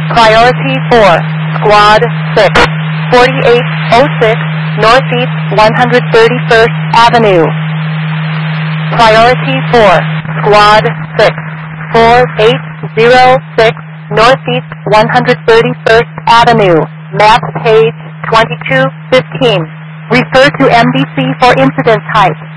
Priority 4, Squad 6, 4806 Northeast 131st Avenue. Priority 4, Squad 6, 4806 Northeast 131st Avenue. Map page 2215. Refer to MDC for incident type.